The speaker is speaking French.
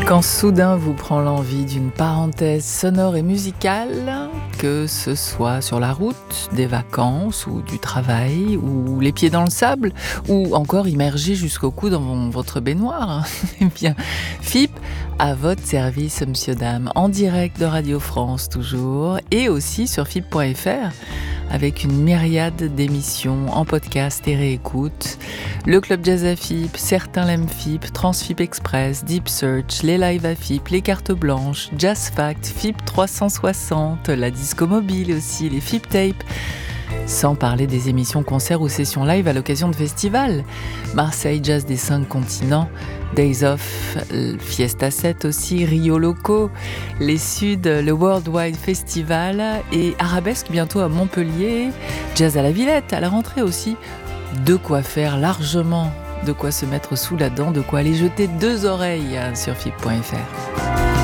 Quand soudain vous prend l'envie d'une parenthèse sonore et musicale, que ce soit sur la route, des vacances ou du travail, ou les pieds dans le sable, ou encore immergé jusqu'au cou dans votre baignoire, eh bien, FIP à votre service, monsieur, dame, en direct de Radio France toujours, et aussi sur FIP.fr, avec une myriade d'émissions en podcast et réécoute. Le Club Jazz à FIP, Certains l'aiment FIP, Transfip Express, Deep Search, les lives à FIP, les cartes blanches, Jazz Fact, FIP 360, la disco mobile aussi, les FIP Tapes. Sans parler des émissions concerts ou sessions live à l'occasion de festivals. Marseille Jazz des 5 continents, Days Off, Fiesta 7 aussi, Rio Loco, les Suds, le Worldwide Festival et Arabesque bientôt à Montpellier, Jazz à la Villette à la rentrée aussi. De quoi faire largement, de quoi se mettre sous la dent, de quoi aller jeter 2 oreilles sur FIP.fr.